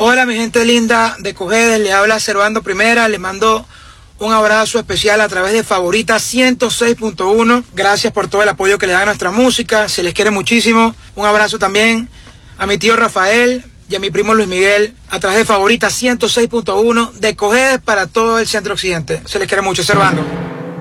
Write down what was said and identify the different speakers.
Speaker 1: Hola mi gente linda de Cojedes, le habla Servando Primera, les mando un abrazo especial a través de Favorita 106.1. Gracias por todo el apoyo que le da a nuestra música, se les quiere muchísimo. Un abrazo también a mi tío Rafael y a mi primo Luis Miguel a través de Favorita 106.1 de Cojedes para todo el Centro Occidente. Se les quiere mucho, Servando.